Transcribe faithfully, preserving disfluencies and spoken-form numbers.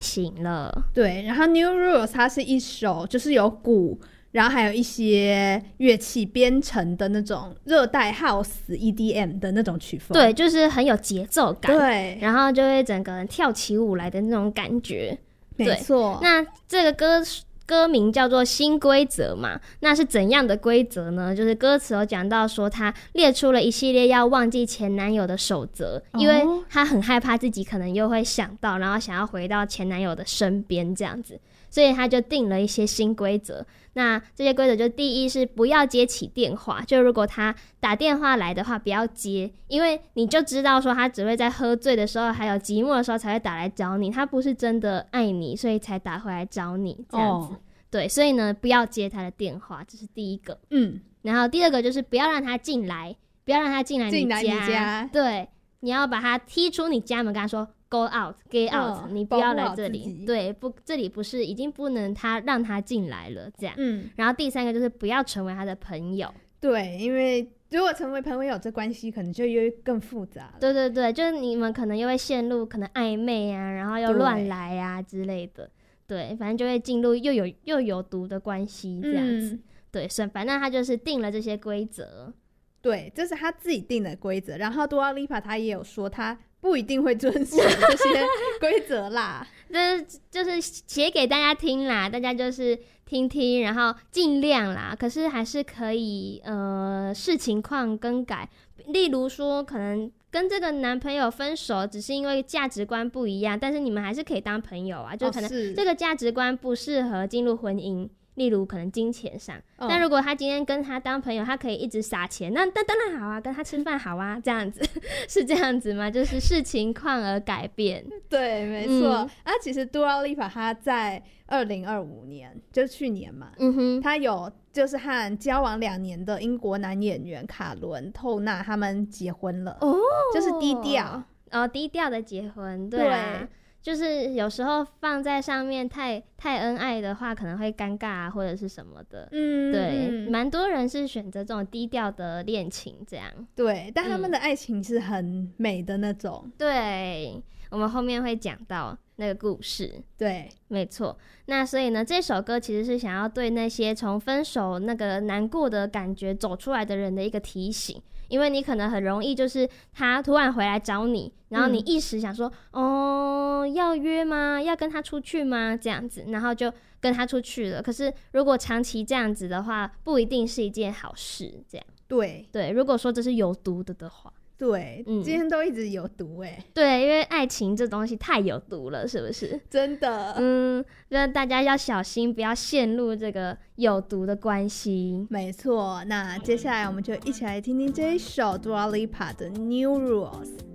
情了。 对，然后 New Rules 它是一首就是有鼓，然后还有一些乐器编成的那种热带 House E D M 的那种曲风。 对，就是很有节奏感。 对， 然后就会整个人跳起舞来的那种感觉。 没错。 那这个歌歌名叫做新规则嘛，那是怎样的规则呢？就是歌词有讲到说他列出了一系列要忘记前男友的守则、哦、因为他很害怕自己可能又会想到，然后想要回到前男友的身边这样子，所以他就定了一些新规则。那这些规则就第一是不要接起电话，就如果他打电话来的话不要接，因为你就知道说他只会在喝醉的时候还有寂寞的时候才会打来找你，他不是真的爱你所以才打回来找你这样子、哦、对，所以呢不要接他的电话，这是第一个。嗯，然后第二个就是不要让他进来，不要让他进来你家， 进来你家， 对，你要把他踢出你家门，跟他说Go out, get out、嗯、你不要来这里，对，不，这里不是已经不能他让他进来了这样。嗯，然后第三个就是不要成为他的朋友， 对，因为如果成为朋友这关系可能就又更复杂了。 对对对，就是你们可能又会陷入可能暧昧啊，然后又乱来啊之类的，对，反正就会进入又有又有毒的关系这样子、嗯、对，所以反正他就是定了这些规则。 对，这是他自己定的规则，然后 Dua Lipa 他也有说他不一定会遵守这些规则啦这就是写给大家听啦，大家就是听听，然后尽量啦，可是还是可以呃视情况更改，例如说可能跟这个男朋友分手只是因为价值观不一样，但是你们还是可以当朋友啊，就可能这个价值观不适合进入婚姻，例如可能金钱上、哦、但如果他今天跟他当朋友，他可以一直撒钱，那当然好啊，跟他吃饭好啊，这样子是这样子吗？就是视情况而改变。 对，没错、嗯、啊，其实 Dua Lipa 他在二零二五年就是去年嘛，嗯哼，他有就是和交往两年的英国男演员卡伦透纳他们结婚了，哦，就是低调哦，低调的结婚，对啊，对，就是有时候放在上面太太恩爱的话可能会尴尬啊或者是什么的，嗯，对，蛮多人是选择这种低调的恋情这样。 对，但他们的爱情是很美的那种、嗯、 对，我们后面会讲到那个故事。 对， 没错。那所以呢这首歌其实是想要对那些从分手那个难过的感觉走出来的人的一个提醒，因为你可能很容易就是他突然回来找你，然后你一时想说、嗯、哦要约吗？要跟他出去吗？这样子，然后就跟他出去了，可是如果长期这样子的话不一定是一件好事这样。 对对， 如果说这是有毒的的话， 对、嗯、今天都一直有毒耶。 对，因为爱情这东西太有毒了，是不是？ 真的， 嗯，那大家要小心不要陷入这个有毒的关系。 没错，那接下来我们就一起来听听这一首 Dua Lipa 的 New Rules。